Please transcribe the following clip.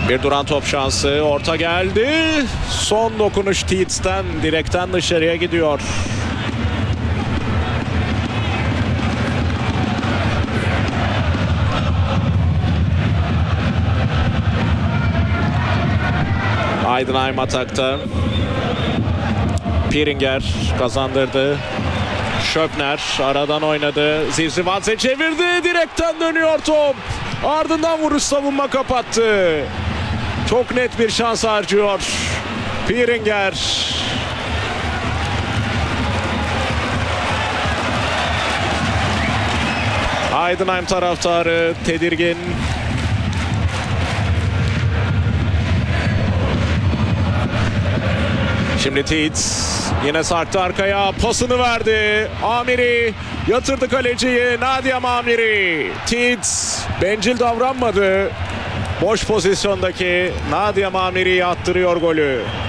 Bir duran top şansı. Orta geldi. Son dokunuş Teeds'ten, direkten dışarıya gidiyor. Heidenheim atakta. Pieringer kazandırdı. Schöpner aradan oynadı. Zivzivadze çevirdi. Direkten dönüyor top. Ardından vuruş, savunma kapattı. Çok net bir şans harcıyor Pieringer. Heidenheim taraftarı tedirgin. Şimdi Teeds yine sarktı arkaya, pasını verdi. Amiri yatırdı kaleciyi. Nadia Amiri. Teeds bencil davranmadı. Boş pozisyondaki Nadia Amiri'yi attırıyor golü.